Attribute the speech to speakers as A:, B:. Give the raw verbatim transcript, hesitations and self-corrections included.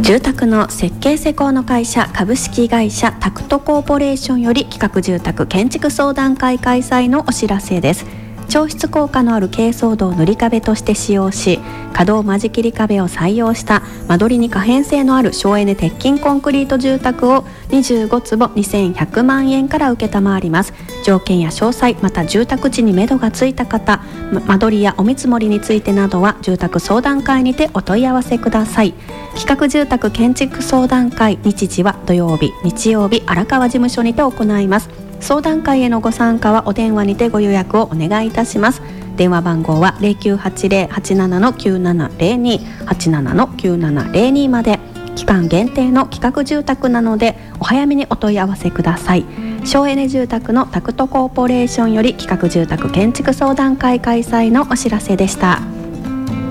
A: 住宅の設計施工の会社株式会社タクトコーポレーションより企画住宅建築相談会開催のお知らせです。調湿効果のある珪藻土を塗り壁として使用し、可動間仕切り壁を採用した間取りに可変性のある省エネ鉄筋コンクリート住宅をにじゅうごつぼにせんひゃくまんえんから受けたまわります。条件や詳細、また住宅地に目処がついた方、間取りやお見積もりについてなどは住宅相談会にてお問い合わせください。企画住宅建築相談会、日時は土曜日、日曜日、荒川事務所にて行います。相談会へのご参加はお電話にてご予約をお願いいたします。電話番号は ゼロきゅうはちゼロ はちなな きゅうななゼロに はちなな きゅうななゼロにまで。期間限定の企画住宅なのでお早めにお問い合わせください。省エネ住宅のタクトコーポレーションより企画住宅建築相談会開催のお知らせでした。